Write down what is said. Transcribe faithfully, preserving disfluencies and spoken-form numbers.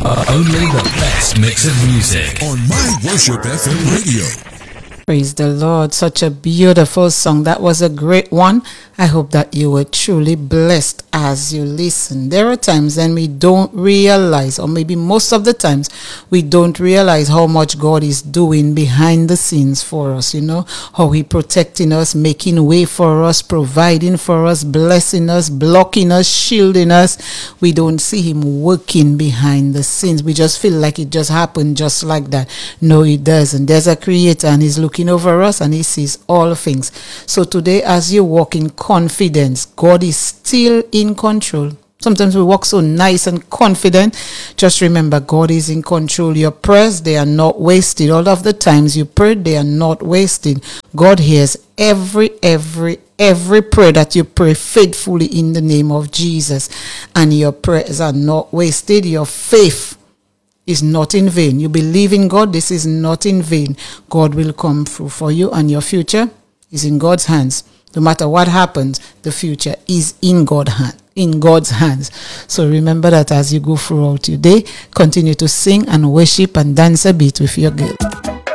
Only the best mix of music on My Worship F M Radio. Praise the Lord. Such a beautiful song. That was a great one. I hope that you were truly blessed as you listen. There are times when we don't realize, or maybe most of the times, we don't realize how much God is doing behind the scenes for us, you know, how He protecting us, making way for us, providing for us, blessing us, blocking us, shielding us. We don't see Him working behind the scenes. We just feel like it just happened just like that. No, it doesn't. There's a Creator and He's looking over us and He sees all things. So today, as you walk in confidence, God is still in control. Sometimes we walk so nice and confident. Just remember, God is in control. Your prayers, they are not wasted. All of the times you prayed, they are not wasted. God hears every, every, every prayer that you pray faithfully in the name of Jesus. And your prayers are not wasted. Your faith is not in vain. You believe in God, this is not in vain. God will come through for you, and your future is in God's hands. No matter what happens, the future is in God's hand, in God's hands. So remember that as you go throughout your day, continue to sing and worship and dance a bit with your girl.